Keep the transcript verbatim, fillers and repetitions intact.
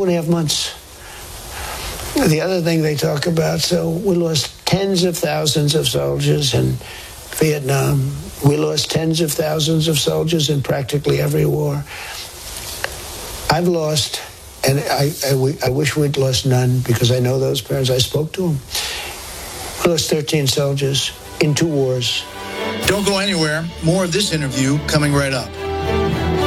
and a half months. The other thing they talk about, so we lost tens of thousands of soldiers in Vietnam. We lost tens of thousands of soldiers in practically every war. I've lost, and I, I, I wish we'd lost none, because I know those parents. I spoke to them. We lost thirteen soldiers in two wars. Don't go anywhere. More of this interview coming right up.